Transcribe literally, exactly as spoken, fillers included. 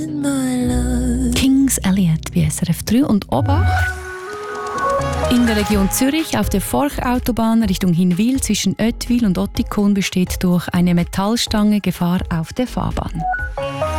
Kings Elliot bei S R F drei und Obacht. In der Region Zürich auf der Forchautobahn Richtung Hinwil zwischen Oetwil und Ottikon besteht durch eine Metallstange Gefahr auf der Fahrbahn.